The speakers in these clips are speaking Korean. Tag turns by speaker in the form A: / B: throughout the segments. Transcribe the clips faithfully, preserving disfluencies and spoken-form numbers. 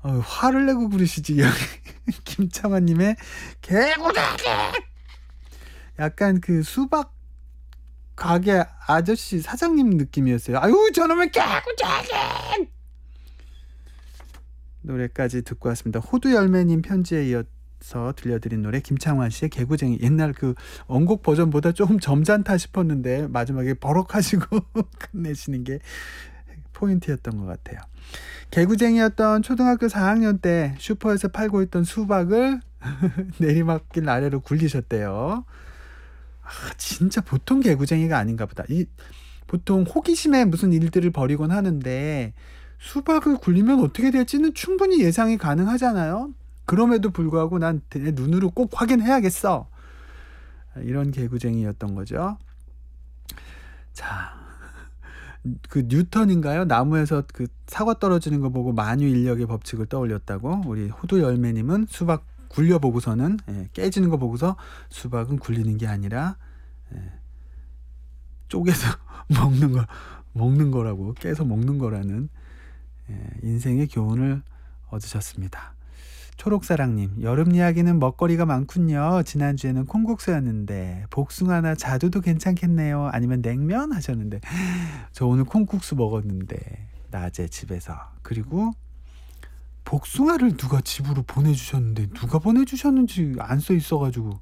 A: 어, 화를 내고 부르시지. 여기 김창환님의 개구쟁이. 약간 그 수박 가게 아저씨 사장님 느낌이었어요. 아유 저놈의 개구쟁이. 노래까지 듣고 왔습니다. 호두열매님 편지에 이어서 들려드린 노래 김창완 씨의 개구쟁이. 옛날 그 원곡 버전보다 조금 점잖다 싶었는데 마지막에 버럭하시고 끝내시는 게 포인트였던 것 같아요. 개구쟁이였던 초등학교 사 학년 때 슈퍼에서 팔고 있던 수박을 내리막길 아래로 굴리셨대요. 아, 진짜 보통 개구쟁이가 아닌가 보다. 이 보통 호기심에 무슨 일들을 벌이곤 하는데 수박을 굴리면 어떻게 될지는 충분히 예상이 가능하잖아요. 그럼에도 불구하고 난 내 눈으로 꼭 확인해야겠어. 이런 개구쟁이였던 거죠. 자, 그 뉴턴인가요? 나무에서 그 사과 떨어지는 거 보고 만유인력의 법칙을 떠올렸다고. 우리 호두열매님은 수박 굴려보고서는, 예, 깨지는 거 보고서 수박은 굴리는 게 아니라 예, 쪼개서 먹는 거 먹는 거라고, 깨서 먹는 거라는 예, 인생의 교훈을 얻으셨습니다. 초록사랑님, 여름 이야기는 먹거리가 많군요. 지난주에는 콩국수였는데 복숭아나 자두도 괜찮겠네요. 아니면 냉면 하셨는데 저 오늘 콩국수 먹었는데 낮에 집에서. 그리고 복숭아를 누가 집으로 보내주셨는데 누가 보내주셨는지 안 써 있어가지고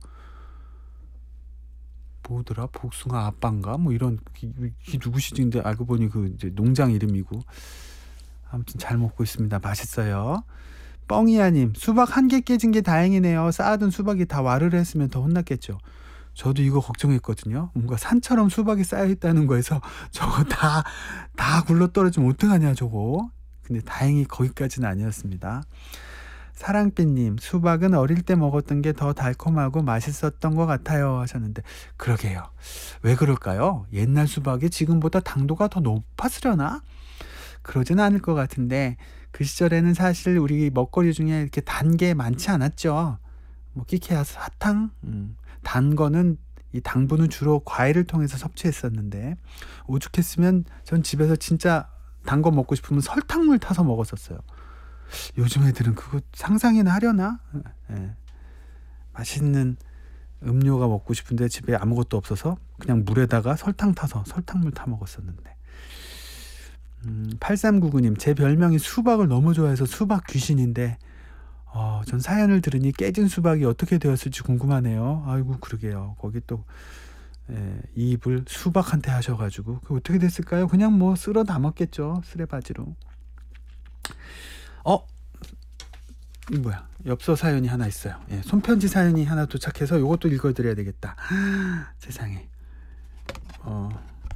A: 뭐더라, 복숭아 아빠인가 뭐 이런, 이게 누구시지? 근데 알고 보니 그 이제 농장 이름이고. 아무튼 잘 먹고 있습니다. 맛있어요. 뻥이야님, 수박 한 개 깨진 게 다행이네요. 쌓아둔 수박이 다 와르르 했으면 더 혼났겠죠. 저도 이거 걱정했거든요. 뭔가 산처럼 수박이 쌓여있다는 거에서 저거 다, 다 굴러떨어지면 어떡하냐 저거. 근데 다행히 거기까지는 아니었습니다. 사랑빛님, 수박은 어릴 때 먹었던 게 더 달콤하고 맛있었던 것 같아요 하셨는데 그러게요. 왜 그럴까요? 옛날 수박이 지금보다 당도가 더 높았으려나? 그러진 않을 것 같은데 그 시절에는 사실 우리 먹거리 중에 이렇게 단 게 많지 않았죠. 뭐 끼케야 사탕, 음, 단 거는 이 당분은 주로 과일을 통해서 섭취했었는데 오죽했으면 전 집에서 진짜 단 거 먹고 싶으면 설탕물 타서 먹었었어요. 요즘 애들은 그거 상상이나 하려나? 예. 맛있는 음료가 먹고 싶은데 집에 아무것도 없어서 그냥 물에다가 설탕 타서 설탕물 타 먹었었는데. 음, 팔삼구구님, 제 별명이 수박을 너무 좋아해서 수박 귀신인데 어, 전 사연을 들으니 깨진 수박이 어떻게 되었을지 궁금하네요. 아이고 그러게요. 거기 또 예, 이입을 수박한테 하셔가지고 그 어떻게 됐을까요? 그냥 뭐 쓸어 담았겠죠. 쓰레바지로. 어? 이 뭐야? 엽서 사연이 하나 있어요. 예, 손편지 사연이 하나 도착해서 이것도 읽어드려야 되겠다. 세상에. 어,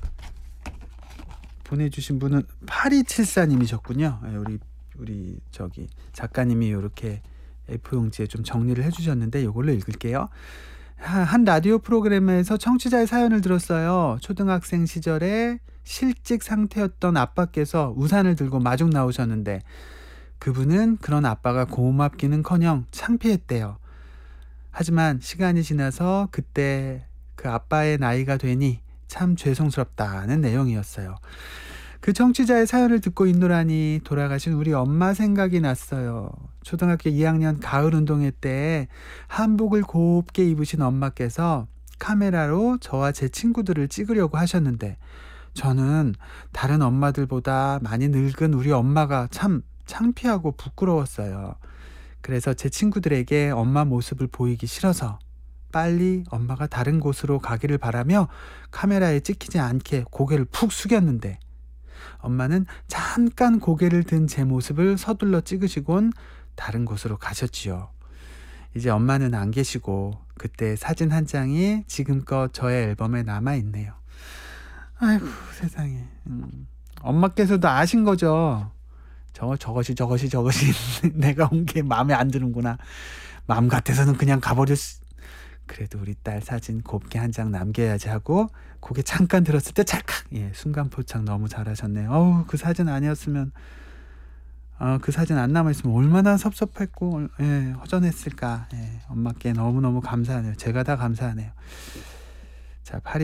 A: 보내주신 분은 팔이칠사님이셨군요. 예, 우리 우리 저기 작가님이 이렇게 에이포용지에 좀 정리를 해주셨는데 이걸로 읽을게요. 한 라디오 프로그램에서 청취자의 사연을 들었어요. 초등학생 시절에 실직 상태였던 아빠께서 우산을 들고 마중 나오셨는데 그분은 그런 아빠가 고맙기는커녕 창피했대요. 하지만 시간이 지나서 그때 그 아빠의 나이가 되니 참 죄송스럽다는 내용이었어요. 그 청취자의 사연을 듣고 있노라니 돌아가신 우리 엄마 생각이 났어요. 초등학교 이 학년 가을 운동회 때 한복을 곱게 입으신 엄마께서 카메라로 저와 제 친구들을 찍으려고 하셨는데 저는 다른 엄마들보다 많이 늙은 우리 엄마가 참 창피하고 부끄러웠어요. 그래서 제 친구들에게 엄마 모습을 보이기 싫어서 빨리 엄마가 다른 곳으로 가기를 바라며 카메라에 찍히지 않게 고개를 푹 숙였는데 엄마는 잠깐 고개를 든 제 모습을 서둘러 찍으시곤 다른 곳으로 가셨지요. 이제 엄마는 안 계시고 그때 사진 한 장이 지금껏 저의 앨범에 남아있네요. 아이고 세상에. 음, 엄마께서도 아신 거죠. 저, 저것이 저것이 저것이 내가 온 게 마음에 안 드는구나. 마음 같아서는 그냥 가버렸. 그래도 우리 딸 사진 곱게 한 장 남겨야지 하고 고개 잠깐 들었을 때 찰칵. 예, 순간 포착 너무 잘하셨네요. 어우, 그 사진 아니었으면 어, 그 사진 안 남아있으면 얼마나 섭섭했고 예, 허전했을까. 예, 엄마께 너무너무 감사하네요. 제가 다 감사하네요. 자, 파리